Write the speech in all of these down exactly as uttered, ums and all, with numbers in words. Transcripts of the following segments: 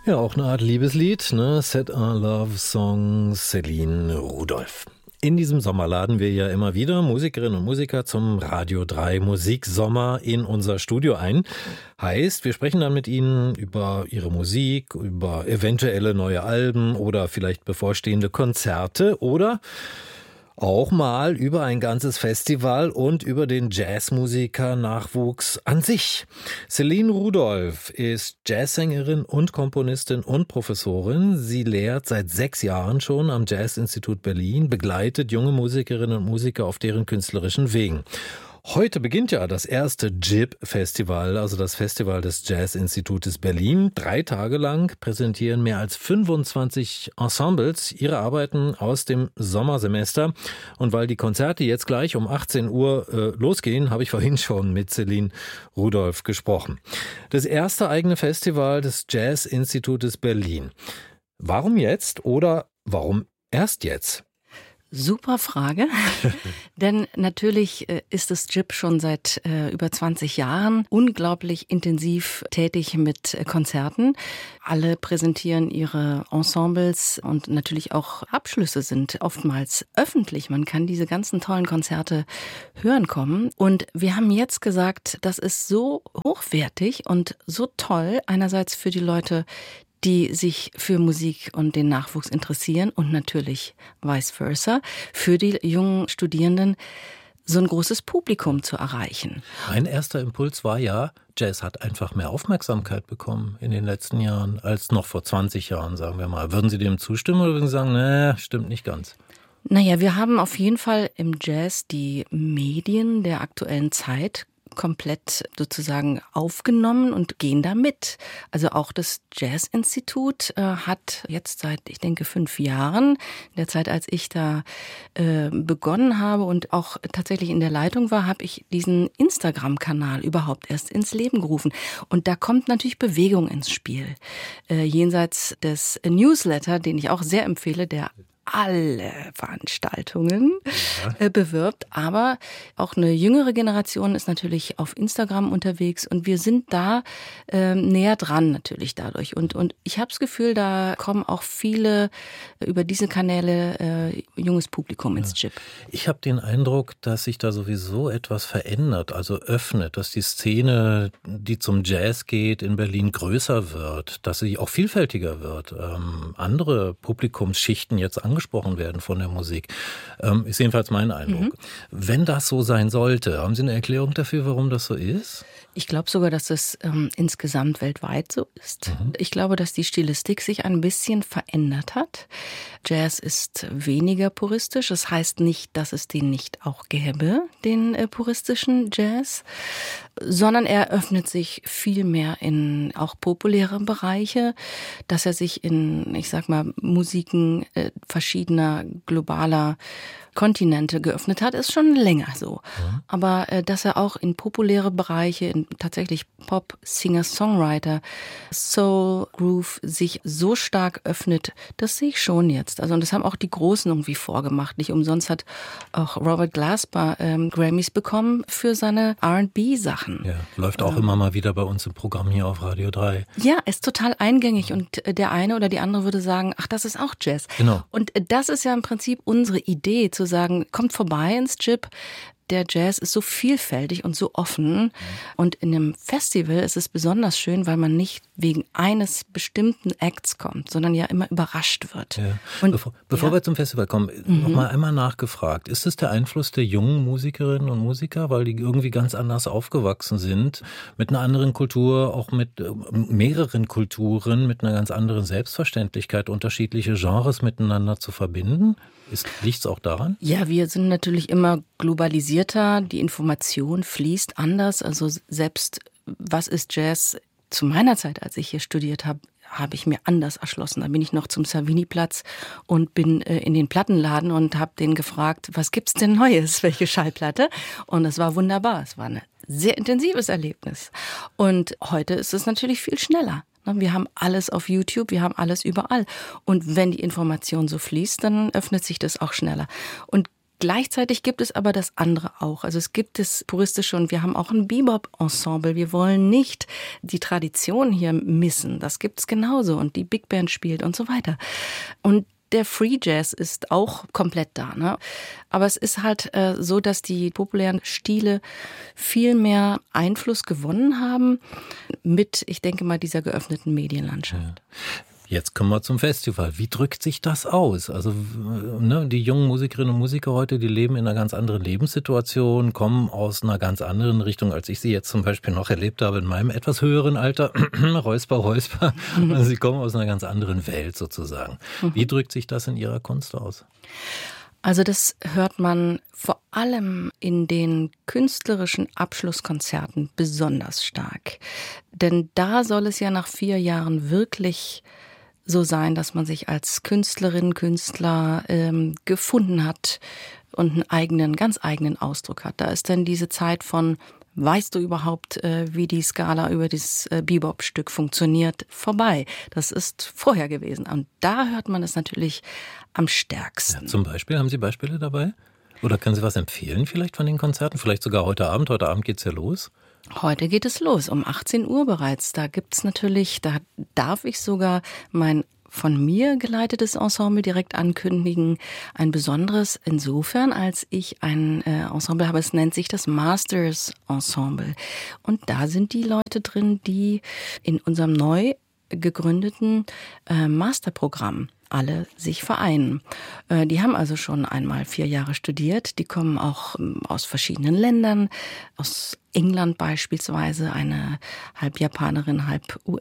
Ja, auch eine Art Liebeslied, ne? Set Our Love Song, Céline Rudolph. In diesem Sommer laden wir ja immer wieder Musikerinnen und Musiker zum Radio drei Musiksommer in unser Studio ein. Heißt, wir sprechen dann mit ihnen über ihre Musik, über eventuelle neue Alben oder vielleicht bevorstehende Konzerte oder auch mal über ein ganzes Festival und über den Jazzmusiker-Nachwuchs an sich. Céline Rudolph ist Jazzsängerin und Komponistin und Professorin. Sie lehrt seit sechs Jahren schon am Jazzinstitut Berlin, begleitet junge Musikerinnen und Musiker auf deren künstlerischen Wegen. Heute beginnt ja das erste J I B-Festival, also das Festival des Jazzinstitutes Berlin. Drei Tage lang präsentieren mehr als fünfundzwanzig Ensembles ihre Arbeiten aus dem Sommersemester. Und weil die Konzerte jetzt gleich um achtzehn Uhr äh, losgehen, habe ich vorhin schon mit Céline Rudolph gesprochen. Das erste eigene Festival des Jazzinstitutes Berlin. Warum jetzt oder warum erst jetzt? Super Frage, denn natürlich ist das J I B schon seit äh, über zwanzig Jahren unglaublich intensiv tätig mit Konzerten. Alle präsentieren ihre Ensembles und natürlich auch Abschlüsse sind oftmals öffentlich. Man kann diese ganzen tollen Konzerte hören kommen. Und wir haben jetzt gesagt, das ist so hochwertig und so toll, einerseits für die Leute, die sich für Musik und den Nachwuchs interessieren und natürlich vice versa, für die jungen Studierenden so ein großes Publikum zu erreichen. Mein erster Impuls war ja, Jazz hat einfach mehr Aufmerksamkeit bekommen in den letzten Jahren als noch vor zwanzig Jahren, sagen wir mal. Würden Sie dem zustimmen oder würden Sie sagen, nee, stimmt nicht ganz? Naja, wir haben auf jeden Fall im Jazz die Medien der aktuellen Zeit komplett sozusagen aufgenommen und gehen da mit. Also auch das Jazzinstitut äh, hat jetzt seit, ich denke, fünf Jahren, in der Zeit, als ich da äh, begonnen habe und auch tatsächlich in der Leitung war, habe ich diesen Instagram-Kanal überhaupt erst ins Leben gerufen. Und da kommt natürlich Bewegung ins Spiel. Äh, jenseits des Newsletter, den ich auch sehr empfehle, der alle Veranstaltungen ja. äh, bewirbt. Aber auch eine jüngere Generation ist natürlich auf Instagram unterwegs und wir sind da äh, näher dran natürlich dadurch. Und, und ich habe das Gefühl, da kommen auch viele äh, über diese Kanäle äh, junges Publikum ins J I B. Ich habe den Eindruck, dass sich da sowieso etwas verändert, also öffnet, dass die Szene, die zum Jazz geht, in Berlin größer wird, dass sie auch vielfältiger wird. Ähm, andere Publikumsschichten jetzt angesprochen gesprochen werden von der Musik. Ähm, ist jedenfalls mein Eindruck. Mhm. Wenn das so sein sollte, haben Sie eine Erklärung dafür, warum das so ist? Ich glaube sogar, dass es ähm, insgesamt weltweit so ist. Mhm. Ich glaube, dass die Stilistik sich ein bisschen verändert hat. Jazz ist weniger puristisch. Das heißt nicht, dass es den nicht auch gäbe, den äh, puristischen Jazz, sondern er öffnet sich viel mehr in auch populäre Bereiche, dass er sich in, ich sag mal, Musiken äh, verschiedener globaler Kontinente geöffnet hat, ist schon länger so. Ja. Aber äh, dass er auch in populäre Bereiche, in tatsächlich Pop, Singer, Songwriter, Soul, Groove sich so stark öffnet, das sehe ich schon jetzt. Also und das haben auch die Großen irgendwie vorgemacht. Nicht umsonst hat auch Robert Glasper ähm, Grammys bekommen für seine R and B-Sachen. Ja, läuft auch ähm, immer mal wieder bei uns im Programm hier auf Radio drei. Ja, ist total eingängig und der eine oder die andere würde sagen, ach, das ist auch Jazz. Genau. Und das ist ja im Prinzip unsere Idee, zu sagen, kommt vorbei ins J I B. Der Jazz ist so vielfältig und so offen. Und in einem Festival ist es besonders schön, weil man nicht wegen eines bestimmten Acts kommt, sondern ja immer überrascht wird. Ja. Und, bevor bevor ja. wir zum Festival kommen, Mhm. noch mal einmal nachgefragt. Ist es der Einfluss der jungen Musikerinnen und Musiker, weil die irgendwie ganz anders aufgewachsen sind, mit einer anderen Kultur, auch mit äh, mehreren Kulturen, mit einer ganz anderen Selbstverständlichkeit, unterschiedliche Genres miteinander zu verbinden? Liegt es auch daran? Ja, wir sind natürlich immer globalisierter, die Information fließt anders. Also selbst, was ist Jazz? Zu meiner Zeit, als ich hier studiert habe, habe ich mir anders erschlossen. Da bin ich noch zum Savini-Platz und bin äh, in den Plattenladen und habe den gefragt, was gibt's denn Neues, welche Schallplatte? Und es war wunderbar. Es war ein sehr intensives Erlebnis. Und heute ist es natürlich viel schneller. Wir haben alles auf YouTube, wir haben alles überall. Und wenn die Information so fließt, dann öffnet sich das auch schneller. Und Gleichzeitig gibt es aber das andere auch. Also es gibt das Puristische und wir haben auch ein Bebop-Ensemble. Wir wollen nicht die Tradition hier missen. Das gibt's genauso und die Big Band spielt und so weiter. Und der Free Jazz ist auch komplett da, ne? Aber es ist halt äh, so, dass die populären Stile viel mehr Einfluss gewonnen haben mit, ich denke mal, dieser geöffneten Medienlandschaft. Ja. Jetzt kommen wir zum Festival. Wie drückt sich das aus? Also ne, die jungen Musikerinnen und Musiker heute, die leben in einer ganz anderen Lebenssituation, kommen aus einer ganz anderen Richtung, als ich sie jetzt zum Beispiel noch erlebt habe in meinem etwas höheren Alter. Räusper, Räusper. Mhm. Also sie kommen aus einer ganz anderen Welt sozusagen. Mhm. Wie drückt sich das in ihrer Kunst aus? Also das hört man vor allem in den künstlerischen Abschlusskonzerten besonders stark. Denn da soll es ja nach vier Jahren wirklich so sein, dass man sich als Künstlerin, Künstler ähm, gefunden hat und einen eigenen, ganz eigenen Ausdruck hat. Da ist dann diese Zeit von, weißt du überhaupt, äh, wie die Skala über dieses äh, Bebop-Stück funktioniert, vorbei. Das ist vorher gewesen. Und da hört man es natürlich am stärksten. Ja, zum Beispiel, haben Sie Beispiele dabei? Oder können Sie was empfehlen vielleicht von den Konzerten? Vielleicht sogar heute Abend. Heute Abend geht's ja los. Heute geht es los, um achtzehn Uhr bereits. Da gibt's natürlich, da darf ich sogar mein von mir geleitetes Ensemble direkt ankündigen. Ein besonderes insofern, als ich ein äh, Ensemble habe, es nennt sich das Masters Ensemble. Und da sind die Leute drin, die in unserem neu gegründeten äh, Masterprogramm alle sich vereinen. Äh, die haben also schon einmal vier Jahre studiert. Die kommen auch ähm, aus verschiedenen Ländern, aus England beispielsweise, eine halb Japanerin, halb U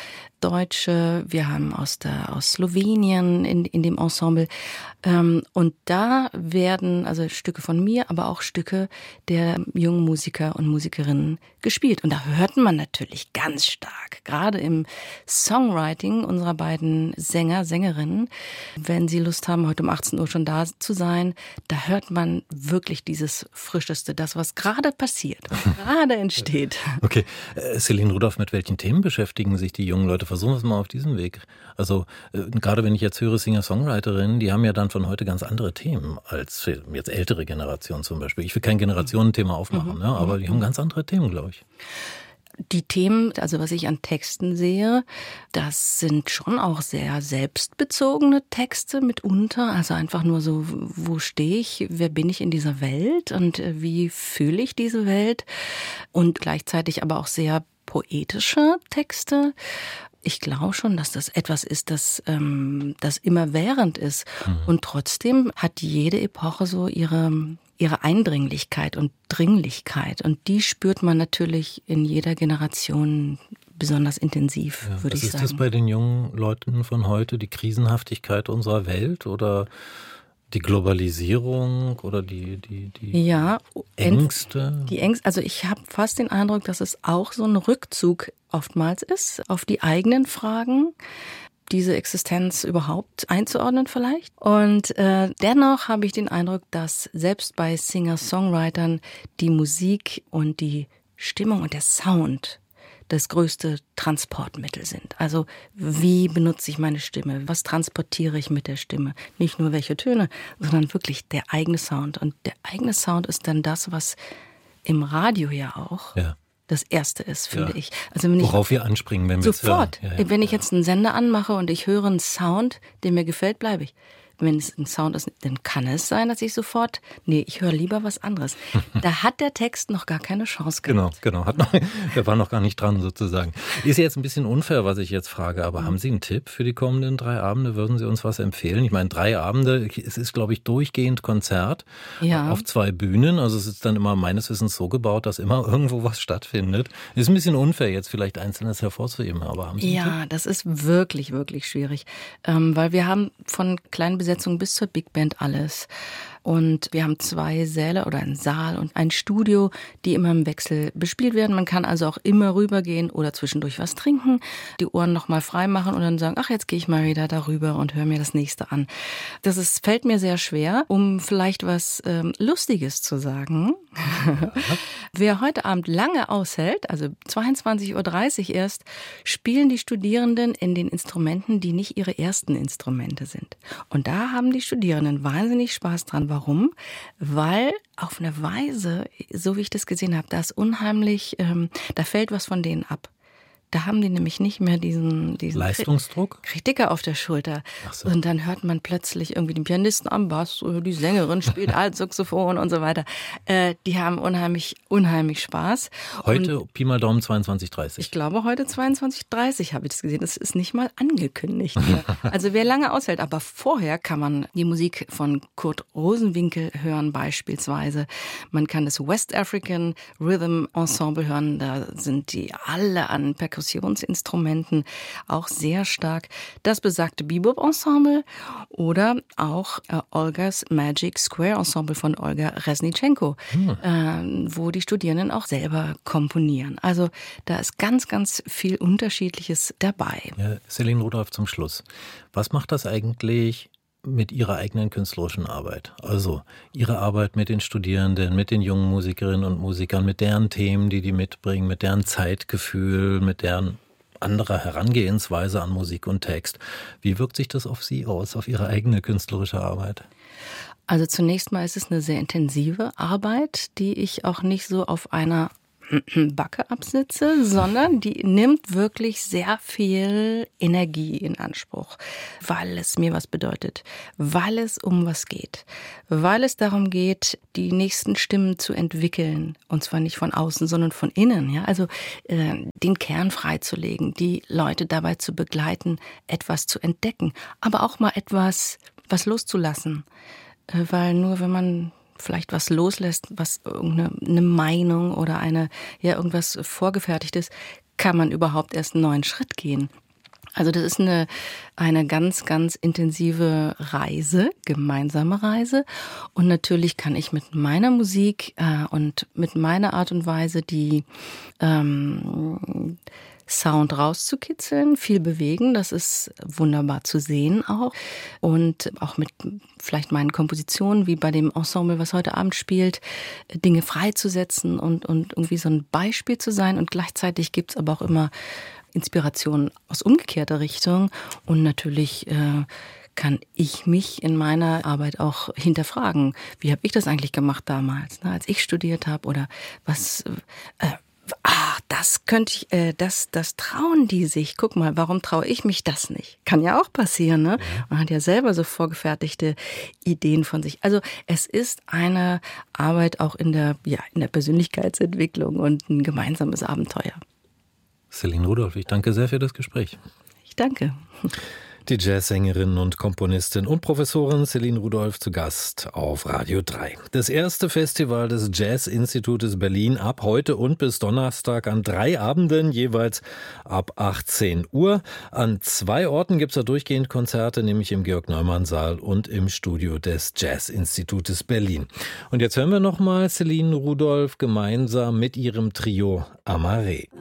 S-Deutsche. Wir haben aus der aus Slowenien in, in dem Ensemble. Ähm, und da werden also Stücke von mir, aber auch Stücke der jungen Musiker und Musikerinnen gespielt. Und da hört man natürlich ganz stark, gerade im Songwriting unserer beiden Sänger, Sängerinnen, wenn sie Lust haben, heute um achtzehn Uhr schon da zu sein, da hört man wirklich dieses Frischeste, das, was gerade passiert. Gerade entsteht. Okay. Äh, Céline Rudolph, mit welchen Themen beschäftigen sich die jungen Leute? Versuchen wir es mal auf diesem Weg. Also äh, gerade wenn ich jetzt höre Singer-Songwriterinnen, die haben ja dann von heute ganz andere Themen als jetzt ältere Generationen zum Beispiel. Ich will kein Generationenthema aufmachen, mhm. ne? Aber die haben ganz andere Themen, glaube ich. Die Themen, also was ich an Texten sehe, das sind schon auch sehr selbstbezogene Texte mitunter. Also einfach nur so, wo stehe ich, wer bin ich in dieser Welt und wie fühle ich diese Welt? Und gleichzeitig aber auch sehr poetische Texte. Ich glaube schon, dass das etwas ist, das, ähm, das immerwährend ist. Mhm. Und trotzdem hat jede Epoche so ihre... ihre Eindringlichkeit und Dringlichkeit. Und die spürt man natürlich in jeder Generation besonders intensiv, ja, würde ich sagen. Ist das bei den jungen Leuten von heute, die Krisenhaftigkeit unserer Welt oder die Globalisierung oder die, die, die ja, Ängste? Die Ängste, also ich habe fast den Eindruck, dass es auch so ein Rückzug oftmals ist auf die eigenen Fragen, diese Existenz überhaupt einzuordnen vielleicht. Und äh, dennoch habe ich den Eindruck, dass selbst bei Singer-Songwritern die Musik und die Stimmung und der Sound das größte Transportmittel sind. Also wie benutze ich meine Stimme? Was transportiere ich mit der Stimme? Nicht nur welche Töne, sondern wirklich der eigene Sound. Und der eigene Sound ist dann das, was im Radio ja auch... Ja. Das Erste ist, finde ja. ich. Also wenn Worauf ich wir anspringen, wenn wir sofort, ja, ja, wenn ich jetzt einen Sender anmache und ich höre einen Sound, der mir gefällt, bleibe ich. Wenn es ein Sound ist, dann kann es sein, dass ich sofort, nee, ich höre lieber was anderes. Da hat der Text noch gar keine Chance gehabt. Genau, genau. Hat noch, der war noch gar nicht dran sozusagen. Ist jetzt ein bisschen unfair, was ich jetzt frage, aber mhm. haben Sie einen Tipp für die kommenden drei Abende? Würden Sie uns was empfehlen? Ich meine, drei Abende, es ist, glaube ich, durchgehend Konzert ja. auf zwei Bühnen. Also es ist dann immer meines Wissens so gebaut, dass immer irgendwo was stattfindet. Ist ein bisschen unfair, jetzt vielleicht Einzelnes hervorzuheben, aber haben Sie einen Ja, Tipp? Das ist wirklich, wirklich schwierig. Ähm, weil wir haben von kleinen Besetzung bis zur Big Band alles. Und wir haben zwei Säle oder einen Saal und ein Studio, die immer im Wechsel bespielt werden. Man kann also auch immer rübergehen oder zwischendurch was trinken, die Ohren nochmal frei machen und dann sagen, ach, jetzt gehe ich mal wieder darüber und höre mir das nächste an. Das ist, fällt mir sehr schwer, um vielleicht was ähm, Lustiges zu sagen. Wer heute Abend lange aushält, also zweiundzwanzig Uhr dreißig erst, spielen die Studierenden in den Instrumenten, die nicht ihre ersten Instrumente sind. Und da haben die Studierenden wahnsinnig Spaß dran. Warum? Weil auf eine Weise, so wie ich das gesehen habe, da ist unheimlich, ähm, da fällt was von denen ab. Da haben die nämlich nicht mehr diesen, diesen Leistungsdruck? Kritiker auf der Schulter. Ach so. Und dann hört man plötzlich irgendwie den Pianisten am Bass, die Sängerin spielt Altsaxophon und so weiter. Äh, die haben unheimlich, unheimlich Spaß. Heute und Pi mal Daumen zweiundzwanzig dreißig. Ich glaube, heute zweiundzwanzig dreißig habe ich das gesehen. Das ist nicht mal angekündigt hier. Also wer lange aushält, aber vorher kann man die Musik von Kurt Rosenwinkel hören beispielsweise. Man kann das West African Rhythm Ensemble hören. Da sind die alle an Perkussionsinstrumenten auch sehr stark. Das besagte Bebop Ensemble oder auch äh, Olgas Magic Square Ensemble von Olga Resnitschenko, hm. äh, wo die Studierenden auch selber komponieren. Also da ist ganz, ganz viel Unterschiedliches dabei. Ja, Céline Rudolph, zum Schluss. Was macht das eigentlich mit Ihrer eigenen künstlerischen Arbeit? Also Ihre Arbeit mit den Studierenden, mit den jungen Musikerinnen und Musikern, mit deren Themen, die die mitbringen, mit deren Zeitgefühl, mit deren anderer Herangehensweise an Musik und Text. Wie wirkt sich das auf Sie aus, auf Ihre eigene künstlerische Arbeit? Also zunächst mal ist es eine sehr intensive Arbeit, die ich auch nicht so auf einer Backe absitze, sondern die nimmt wirklich sehr viel Energie in Anspruch, weil es mir was bedeutet, weil es um was geht, weil es darum geht, die nächsten Stimmen zu entwickeln, und zwar nicht von außen, sondern von innen, ja, also äh, den Kern freizulegen, die Leute dabei zu begleiten, etwas zu entdecken, aber auch mal etwas, was loszulassen, äh, weil nur wenn man vielleicht was loslässt, was irgendeine eine Meinung oder eine, ja, irgendwas Vorgefertigtes, kann man überhaupt erst einen neuen Schritt gehen. Also das ist eine, eine ganz, ganz intensive Reise, gemeinsame Reise. Und natürlich kann ich mit meiner Musik äh, und mit meiner Art und Weise die ähm, Sound rauszukitzeln, viel bewegen, das ist wunderbar zu sehen auch. Und auch mit vielleicht meinen Kompositionen, wie bei dem Ensemble, was heute Abend spielt, Dinge freizusetzen und, und irgendwie so ein Beispiel zu sein. Und gleichzeitig gibt's aber auch immer Inspirationen aus umgekehrter Richtung. Und natürlich äh, kann ich mich in meiner Arbeit auch hinterfragen. Wie habe ich das eigentlich gemacht damals, ne, als ich studiert habe? Oder was... Äh, Ah, das könnte ich, äh, das, das trauen die sich. Guck mal, warum traue ich mich das nicht? Kann ja auch passieren, ne? Man hat ja selber so vorgefertigte Ideen von sich. Also es ist eine Arbeit auch in der, ja, in der Persönlichkeitsentwicklung und ein gemeinsames Abenteuer. Céline Rudolph, ich danke sehr für das Gespräch. Ich danke. Die Jazzsängerin und Komponistin und Professorin Céline Rudolph zu Gast auf Radio drei. Das erste Festival des Jazz-Institutes Berlin ab heute und bis Donnerstag an drei Abenden, jeweils ab achtzehn Uhr. An zwei Orten gibt es da durchgehend Konzerte, nämlich im Georg-Neumann-Saal und im Studio des Jazz-Institutes Berlin. Und jetzt hören wir nochmal Céline Rudolph gemeinsam mit ihrem Trio Amaré.